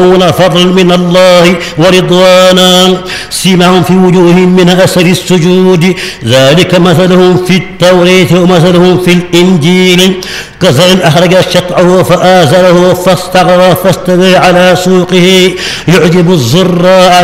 فضلا من الله ورضوانا سيماهم في وجوههم من أثر السجود ذلك مثلهم في التوراة ومثلهم في الإنجيل كزرع أخرج شطأه فآزره فاستغلظ فاستوى على سوقه يعجب الزراع